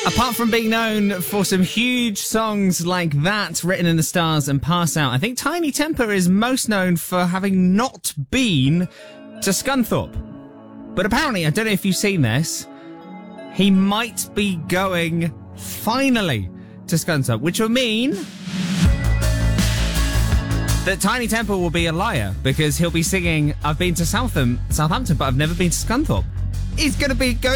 Apart from being known for some huge songs like that, Written in the Stars and Pass Out, I think Tiny Temper is most known for having not been to Scunthorpe. But apparently, I don't know if you've seen this, he might be going finally to Scunthorpe, which will mean that Tiny Temper will be a liar because he'll be singing, I've been to Southampton, but I've never been to Scunthorpe. He's going to be